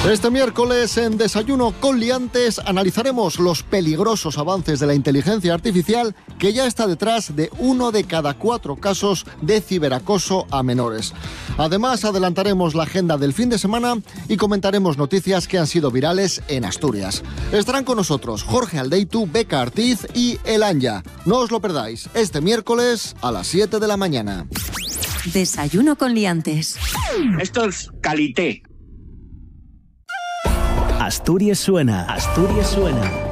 Este miércoles en Desayuno con Liantes analizaremos los peligrosos avances de la inteligencia artificial que ya está detrás de 1 de cada 4 casos de ciberacoso a menores. Además, adelantaremos la agenda del fin de semana y comentaremos noticias que han sido virales en Asturias. Estarán con nosotros Jorge Aldeitu, Beca Artiz y El Anya. No os lo perdáis, este miércoles a las 7 de la mañana. Desayuno con Liantes. Esto es calité. Asturias suena. Asturias suena.